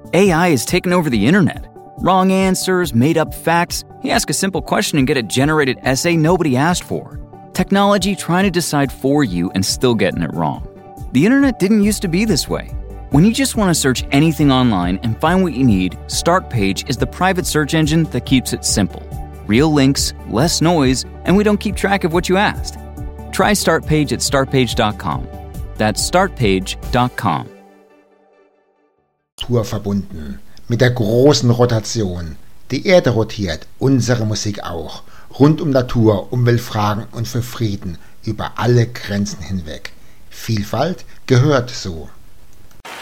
AI has taken over the internet. Wrong answers, made-up facts. You ask a simple question and get a generated essay nobody asked for. Technology trying to decide for you and still getting it wrong. The internet didn't used to be this way. When you just want to search anything online and find what you need, Startpage is the private search engine that keeps it simple. Real links, less noise, and we don't keep track of what you asked. Try Startpage at startpage.com. That's startpage.com. Verbunden mit der großen Rotation. Die Erde rotiert, unsere Musik auch. Rund um Natur, Umweltfragen und für Frieden über alle Grenzen hinweg. Vielfalt gehört so.